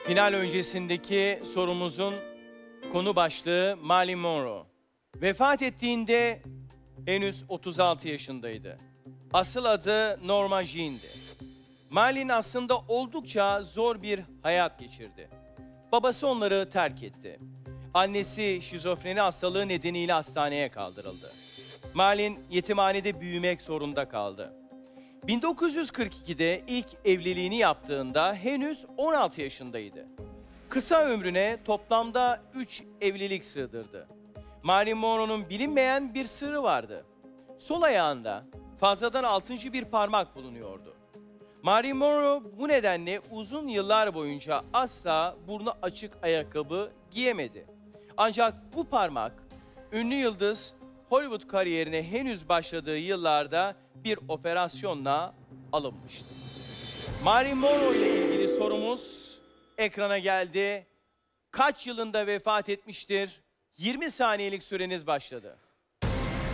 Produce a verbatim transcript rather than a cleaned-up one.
Final öncesindeki sorumuzun konu başlığı Marilyn Monroe. Vefat ettiğinde henüz otuz altı yaşındaydı. Asıl adı Norma Jean'di. Marilyn aslında oldukça zor bir hayat geçirdi. Babası onları terk etti. Annesi şizofreni hastalığı nedeniyle hastaneye kaldırıldı. Marilyn yetimhanede büyümek zorunda kaldı. bin dokuz yüz kırk ikide ilk evliliğini yaptığında henüz on altı yaşındaydı. Kısa ömrüne toplamda üç evlilik sığdırdı. Marilyn Monroe'nun bilinmeyen bir sırrı vardı. Sol ayağında fazladan altıncı bir parmak bulunuyordu. Marilyn Monroe bu nedenle uzun yıllar boyunca asla burnu açık ayakkabı giyemedi. Ancak bu parmak ünlü yıldız Hollywood kariyerine henüz başladığı yıllarda bir operasyonla alınmıştı. Marilyn Monroe ile ilgili sorumuz ekrana geldi. Kaç yılında vefat etmiştir? yirmi saniyelik süreniz başladı.